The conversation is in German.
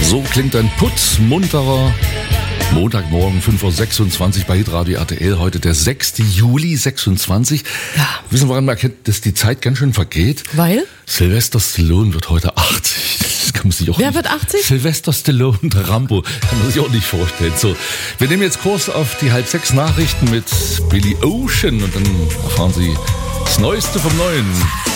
So klingt ein putzmunterer Montagmorgen 5.26 Uhr bei Hitradio RTL. Heute der 6. Juli 26. Ja. Wissen, woran man erkennt, dass die Zeit ganz schön vergeht? Weil? Sylvester Stallone wird heute 80. Das kann man sich auch Wer nicht, wird 80? Sylvester Stallone, der Rambo. Kann man sich auch nicht vorstellen. So, wir nehmen jetzt Kurs auf die 5:30 Nachrichten mit Billy Ocean und dann erfahren Sie das Neueste vom Neuen.